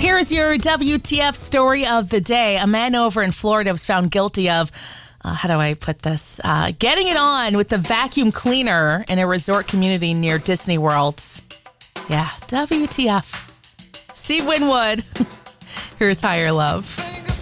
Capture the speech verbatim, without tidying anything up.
Here's your W T F story of the day. A man over in Florida was found guilty of, uh, how do I put this, uh, getting it on with the vacuum cleaner in a resort community near Disney World. Yeah, W T F. Steve Winwood. Here's Higher Love.